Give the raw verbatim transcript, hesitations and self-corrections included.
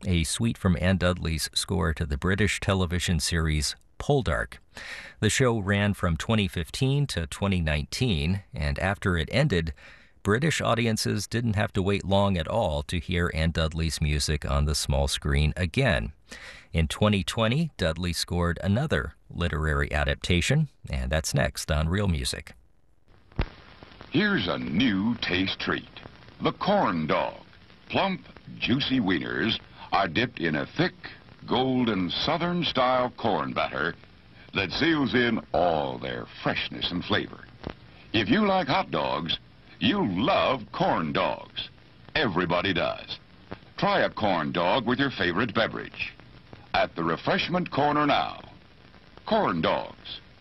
a suite from Anne Dudley's score to the British television series Poldark. The show ran from twenty fifteen to twenty nineteen, and after it ended, British audiences didn't have to wait long at all to hear Anne Dudley's music on the small screen again. In twenty twenty, Dudley scored another literary adaptation, and that's next on Real Music. Here's a new taste treat. The corn dog. Plump, juicy wieners are dipped in a thick, golden Southern-style corn batter that seals in all their freshness and flavor. If you like hot dogs, you'll love corn dogs. Everybody does. Try a corn dog with your favorite beverage. At the refreshment corner now. Corn dogs.